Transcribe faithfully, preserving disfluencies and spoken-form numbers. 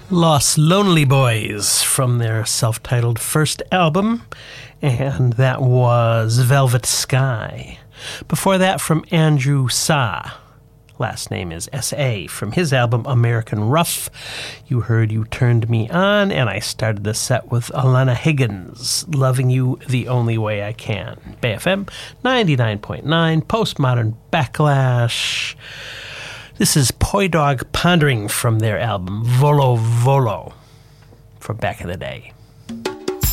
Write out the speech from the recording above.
Los Lonely Boys from their self-titled first album, and that was Velvet Sky. Before that, from Andrew Sa, last name is S A, from his album American Rough, you heard You Turned Me On, and I started the set with Alana Higgins, Loving You the Only Way I Can. Bay F M ninety-nine point nine, Postmodern Backlash. This is Poi Dog Pondering from their album Volo Volo from back in the day.